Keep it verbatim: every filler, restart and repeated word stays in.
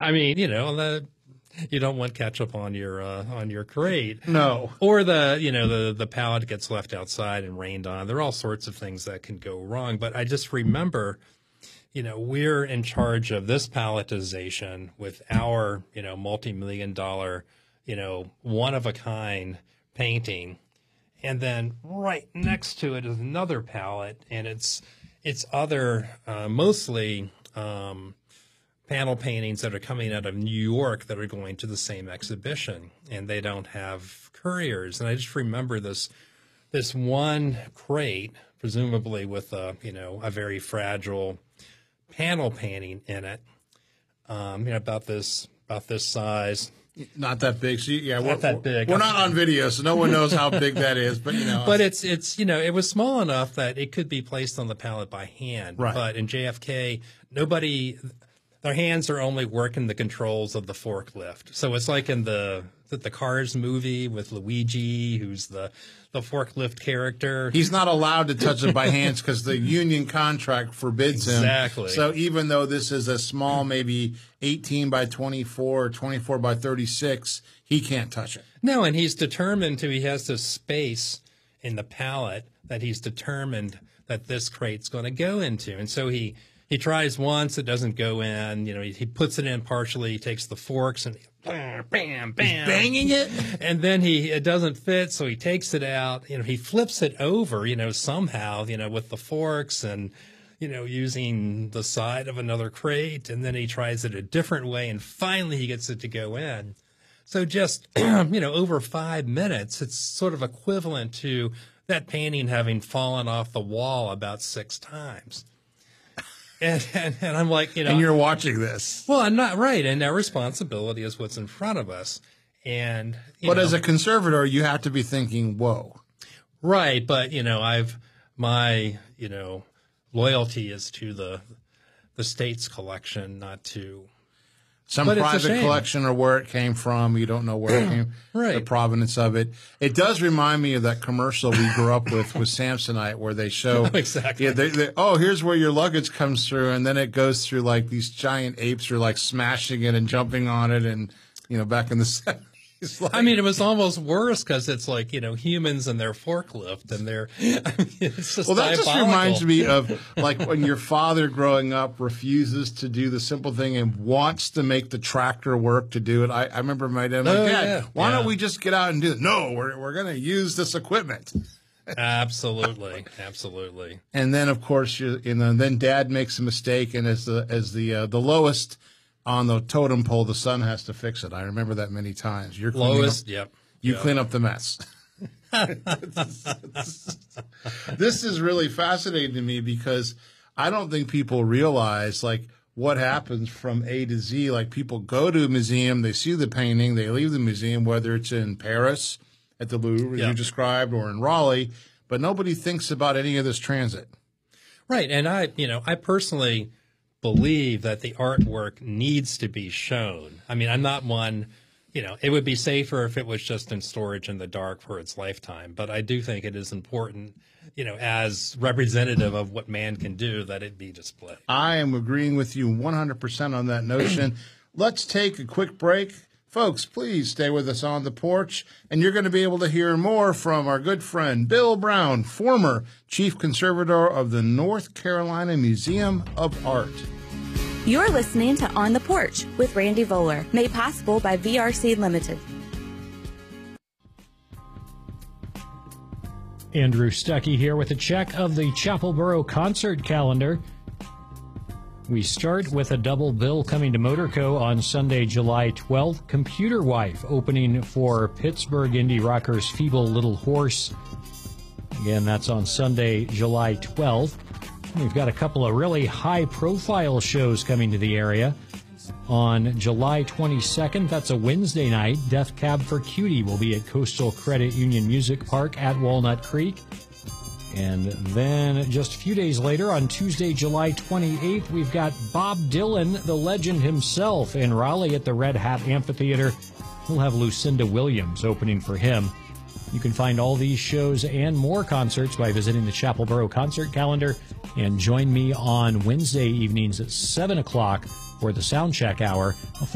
I mean, you know, the, you don't want ketchup on your uh, on your crate. No. Or the, you know, the, the pallet gets left outside and rained on. There are all sorts of things that can go wrong. But I just remember, you know, we're in charge of this palletization with our, you know, multi-million dollar, you know, one-of-a-kind painting. And then right next to it is another pallet, and it's it's other, uh, mostly um, panel paintings that are coming out of New York that are going to the same exhibition, and they don't have couriers. And I just remember this this one crate, presumably with a, you know, a very fragile panel painting in it, um, you know, about this about this size. Not that big. So yeah, Not we're, that big. We're not on video, so no one knows how big that is. But you know, but it's it's you know, it was small enough that it could be placed on the pallet by hand. Right. But in J F K, nobody, their hands are only working the controls of the forklift. So it's like in the the, the Cars movie with Luigi, who's the the forklift character. He's not allowed to touch it by hands because the union contract forbids him. Exactly. So even though this is a small, maybe eighteen by twenty-four or twenty-four by thirty-six, he can't touch it. No, and he's determined to, he has this space in the pallet that he's determined that this crate's going to go into. And so he, he tries once, it doesn't go in, you know, he, he puts it in partially, he takes the forks and bam, bam, bam. He's banging it? And then he, it doesn't fit, so he takes it out, you know, he flips it over, you know, somehow, you know, with the forks and, you know, using the side of another crate, and then he tries it a different way, and finally he gets it to go in. So just, you know, over five minutes, it's sort of equivalent to that painting having fallen off the wall about six times. And, and, and I'm like, you know. And you're watching this. Well, I'm not right. And our responsibility is what's in front of us. And, you But know, as a conservator, you have to be thinking, whoa. right. But, you know, I've, my, you know, loyalty is to the, the state's collection, not to. Some But it's a private shame. collection or where it came from. You don't know where it came, Right. the provenance of it. It does remind me of that commercial we grew up with with Samsonite, where they show Exactly. Yeah, they, they, oh, here's where your luggage comes through, and then it goes through like these giant apes are like smashing it and jumping on it, and you know, back in the seventies. Like, I mean, it was almost worse because it's like, you know, humans and their forklift and their, I mean, it's just well, that just diabolical. reminds me of like when your father growing up refuses to do the simple thing and wants to make the tractor work to do it. I, I remember my dad, like, Oh, Dad, yeah. why Yeah. don't we just get out and do it? No, we're, we're going to use this equipment. Absolutely. Absolutely. And then, of course, you, you know, then Dad makes a mistake, and as the as the uh, the lowest on the totem pole, the son has to fix it. I remember that many times. You're cleaning Lowest, up, yep. you Yep. clean up the mess. This is really fascinating to me because I don't think people realize like what happens from A to Z. Like people go to a museum, they see the painting, they leave the museum, whether it's in Paris at the Louvre, as Yeah. you described, or in Raleigh, but nobody thinks about any of this transit. Right. And I, you know, I personally believe that the artwork needs to be shown. I mean, I'm not one, you know, it would be safer if it was just in storage in the dark for its lifetime. But I do think it is important, you know, as representative of what man can do, that it be displayed. I am agreeing with you one hundred percent on that notion. Let's take a quick break. Folks, please stay with us on the porch, and you're going to be able to hear more from our good friend Bill Brown, former chief conservator of the North Carolina Museum of Art. You're listening to On the Porch with Randy Voller, made possible by V R C Limited. Andrew Stuckey here with a check of the Chapelboro concert calendar. We start with a double bill coming to Motorco on Sunday, July twelfth. Computer Wife opening for Pittsburgh indie rockers Feeble Little Horse. Again, that's on Sunday, July twelfth. We've got a couple of really high-profile shows coming to the area. On July twenty-second, that's a Wednesday night, Death Cab for Cutie will be at Coastal Credit Union Music Park at Walnut Creek. And then just a few days later, on Tuesday, July twenty-eighth, we've got Bob Dylan, the legend himself, in Raleigh at the Red Hat Amphitheater. We'll have Lucinda Williams opening for him. You can find all these shows and more concerts by visiting the Chapelboro concert calendar. And join me on Wednesday evenings at seven o'clock for the Soundcheck Hour.